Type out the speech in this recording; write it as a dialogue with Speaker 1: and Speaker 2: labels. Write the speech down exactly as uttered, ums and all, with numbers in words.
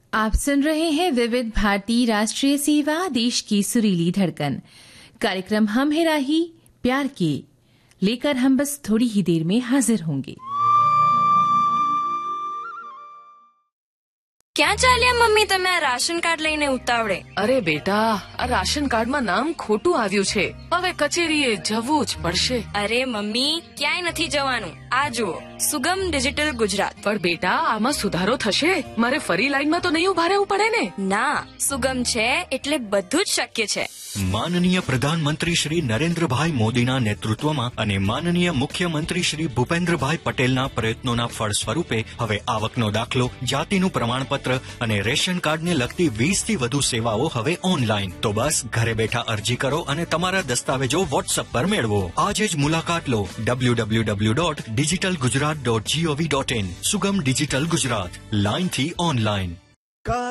Speaker 1: आप सुन रहे हैं विविध भारती राष्ट्रीय सेवा, देश की सुरीली धड़कन। कार्यक्रम हम है राही प्यार के लेकर हम बस थोड़ी ही देर में हाजिर होंगे।
Speaker 2: ક્યાં ચાલ્યા મમ્મી તમે આ રાશન કાર્ડ લઈને ઉતાવળે?
Speaker 3: અરે બેટા, આ રાશન કાર્ડમાં નામ ખોટું આવ્યું છે, હવે કચેરીએ જવું જ પડશે.
Speaker 2: અરે મમ્મી, ક્યાંય નથી જવાનું. આ જુઓ, સુગમ ડિજિટલ ગુજરાત.
Speaker 3: પણ બેટા, આમાં સુધારો થશે? મારે ફરી લાઈનમાં તો નહીં ઉભા રહેવું પડે ને?
Speaker 2: ના, સુગમ છે એટલે બધું જ શક્ય છે.
Speaker 4: માનનીય પ્રધાનમંત્રી શ્રી નરેન્દ્રભાઈ મોદીના નેતૃત્વમાં અને માનનીય મુખ્યમંત્રી શ્રી ભૂપેન્દ્રભાઈ પટેલના પ્રયત્નોના ફળ સ્વરૂપે હવે આવકનો દાખલો, જાતિનું પ્રમાણપત્ર અને રેશન કાર્ડને લગતી વીસ થી વધુ સેવાઓ હવે ઓનલાઈન. તો બસ ઘરે બેઠા અરજી કરો અને તમારા દસ્તાવેજો વોટ્સએપ પર મેળવો. આજે જ મુલાકાત લો W W W dot digital Gujarat dot GOV dot in. સુગમ ડિજિટલ ગુજરાત, લાઈનથી ઓનલાઈન.